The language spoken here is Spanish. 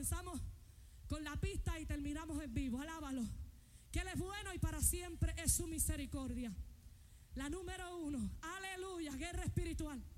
comenzamos con la pista y terminamos en vivo. Alábalo. Que Él es bueno y para siempre es su misericordia. La número 1. Aleluya. Guerra espiritual.